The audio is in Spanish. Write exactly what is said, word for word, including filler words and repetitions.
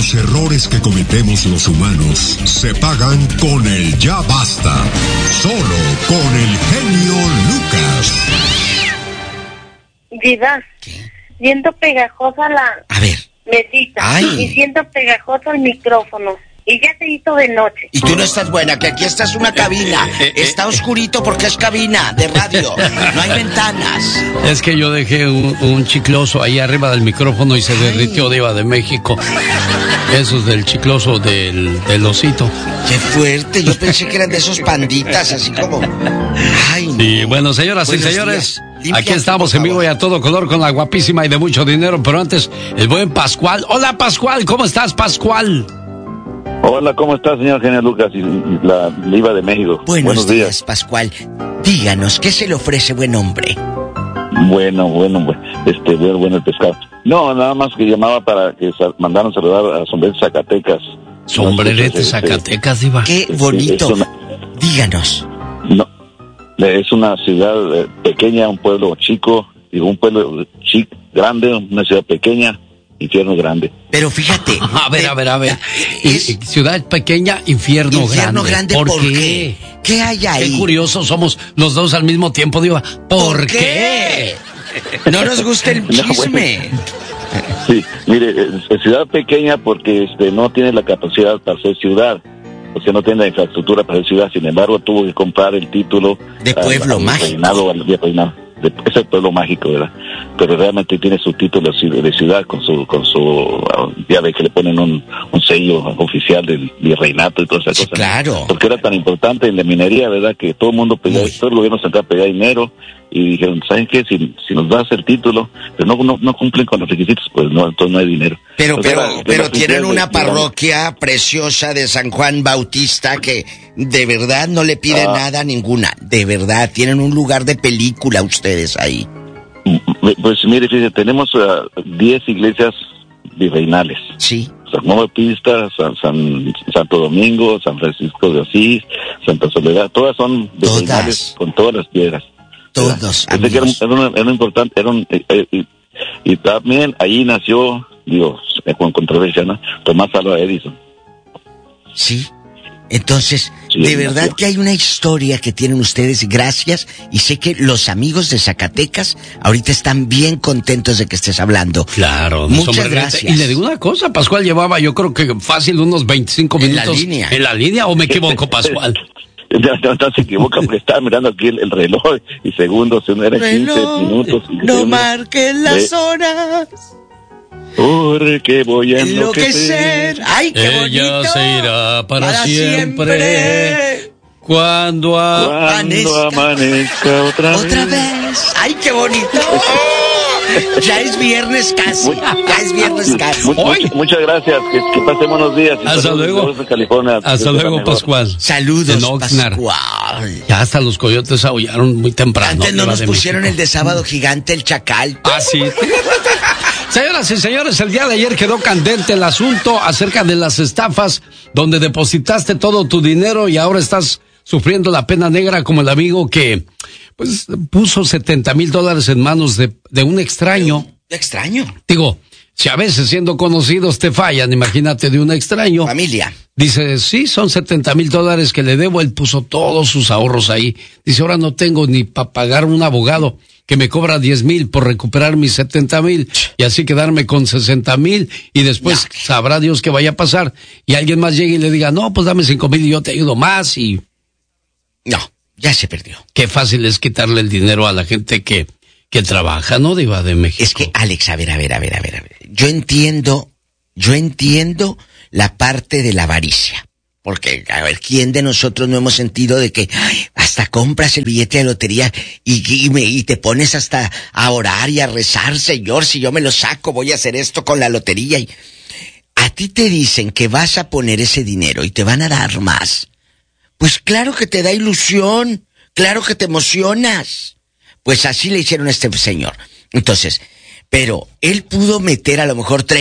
Los errores que cometemos los humanos se pagan con el ya basta. Solo con el genio Lucas. Diva, siento pegajosa la A ver. mesita. Ay. Y siento pegajoso el micrófono. Y ya se hizo de noche. Y tú no estás buena, que aquí esta es una cabina. Está oscurito porque es cabina de radio. No hay ventanas. Es que yo dejé un, un chicloso ahí arriba del micrófono y se derritió, Diva de México. Eso es del chicloso del, del osito. Qué fuerte, yo pensé que eran de esos panditas, así como... Ay, no. Y bueno, señoras y señores, aquí estamos en vivo y a todo color con la guapísima y de mucho dinero. Pero antes, el buen Pascual. Hola, Pascual, ¿cómo estás, Pascual? Hola, ¿cómo está, señor Genio Lucas y la Diva de México? Buenos, Buenos días. días, Pascual. Díganos, ¿qué se le ofrece, buen hombre? Bueno, bueno, bueno, este, bueno, bueno el pescado. No, nada más que llamaba para que sa- mandaran saludar a Sombrerete Zacatecas. Sombrerete Este, Zacatecas, Diva. Qué este, bonito. es una- Díganos. No, es una ciudad eh, pequeña, un pueblo chico, digo, un pueblo chico, grande, una ciudad pequeña, infierno grande. Pero fíjate. A ver, a ver, a ver. Es Y- y ciudad pequeña, infierno, infierno grande, ¿Por, ¿por qué? qué? ¿Qué hay ahí? Qué curiosos somos los dos al mismo tiempo, Diva. ¿Por, ¿Por qué? qué? No nos gusta el No, bueno. chisme. Sí, mire, es, es ciudad pequeña porque este no tiene la capacidad para ser ciudad, o sea, no tiene la infraestructura para ser ciudad, sin embargo tuvo que comprar el título De pueblo al, al mágico. reinado, al, de reinado. De, es el pueblo mágico, ¿verdad? Pero realmente tiene su título de ciudad con su, con su, ya ve que le ponen un, un sello oficial del virreinato y toda esa Sí, cosa. claro. Porque era tan importante en la minería, ¿verdad? Que todo el mundo pedía, Muy. todo el gobierno central pedía dinero y dijeron, ¿saben qué? Si, si nos das el título, pero no, no, no cumplen con los requisitos, pues no, entonces no hay dinero. Pero, O sea, pero, la- pero la- tienen la- una la- parroquia preciosa de San Juan Bautista que de verdad no le piden Ah. nada a ninguna. De verdad, tienen un lugar de película ustedes ahí. Pues mire, fíjese, tenemos diez iglesias virreinales. Sí. San Juan Bautista, San, San, Santo Domingo, San Francisco de Asís, Santa Soledad, todas son virreinales Todas. con todas las piedras. Todos, Pensé que era, un- amigos. era, un- era un importante, era un, eh, eh, y, y también ahí nació, digo, eh, con controversia, ¿no? Tomás Alva Edison. Sí. Entonces, Sí, de ahí verdad nació. que hay una historia que tienen ustedes, gracias, y sé que los amigos de Zacatecas ahorita están bien contentos de que estés hablando. Claro, Muchas sombrerete. gracias. Y le digo una cosa, Pascual llevaba yo creo que fácil unos veinticinco En la minutos línea. en la línea, ¿o me equivoco, Pascual? No, no, no se equivoca porque estaba mirando aquí el, el reloj y segundos, eran quince Reloj, minutos. y no segundos. marques las Eh, horas. Porque voy a Enloquecer. enloquecer. Ay, qué bonito. Ella se irá para, Para siempre. siempre. Cuando a... Cuando amanezca. amanezca otra vez. Otra vez. Ay, qué bonito. Ya es viernes casi. Ya es viernes casi. Mu- mu- Hoy. Muchas gracias, que, que pasen buenos días. Y Hasta saludos luego. desde California. Hasta Desde la luego, mejor. Pascual. Saludos, En Oxnard. Pascual. Ya hasta los coyotes aullaron muy temprano. Antes no Diva nos de pusieron México. el de sábado gigante, el chacal. Ah, sí. Señoras y señores, el día de ayer quedó candente el asunto acerca de las estafas donde depositaste todo tu dinero y ahora estás sufriendo la pena negra como el amigo que pues puso setenta mil dólares en manos de, de un extraño. Extraño. Digo, si a veces siendo conocidos te fallan, imagínate de un extraño. Familia. Dice, sí, son setenta mil dólares que le debo. Él puso todos sus ahorros ahí. Dice, ahora no tengo ni para pagar un abogado que me cobra diez mil por recuperar mis setenta mil y así quedarme con sesenta mil y después No. sabrá Dios qué vaya a pasar. Y alguien más llegue y le diga, no, pues dame cinco mil y yo te ayudo más. Y No, ya se perdió. qué fácil es quitarle el dinero a la gente que, que trabaja, ¿no, Diva de México? Es que, Alex, a ver, a ver, a ver, a ver, a ver. Yo entiendo, yo entiendo la parte de la avaricia. Porque, a ver, ¿quién de nosotros no hemos sentido de que ay, hasta compras el billete de lotería y, y, me, y te pones hasta a orar y a rezar, Señor, si yo me lo saco, voy a hacer esto con la lotería? Y a ti te dicen que vas a poner ese dinero y te van a dar más. Pues claro que te da ilusión, claro que te emocionas. Pues así le hicieron a este señor. Entonces, pero él pudo meter a lo mejor tres